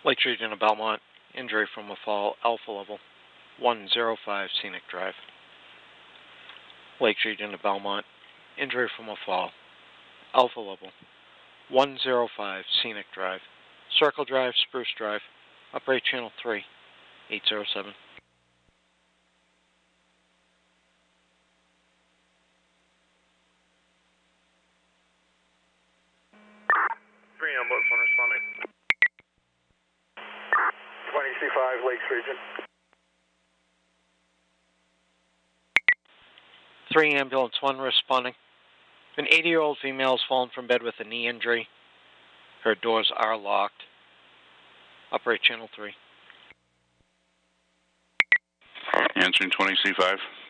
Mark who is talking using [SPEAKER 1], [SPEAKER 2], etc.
[SPEAKER 1] Lakes Region of Belmont, injury from a fall, Alpha Level, 105 Scenic Drive. Lakes Region of Belmont, injury from a fall, Alpha Level, 105 Scenic Drive. Circle Drive, Spruce Drive, operate channel 3, 807.
[SPEAKER 2] 3 ambulance, 1 responding. 20C5, Lakes Region.
[SPEAKER 1] 3 ambulance, 1 responding. An 80-year-old female has fallen from bed with a knee injury. Her doors are locked. Operate channel 3.
[SPEAKER 3] Answering 20C5.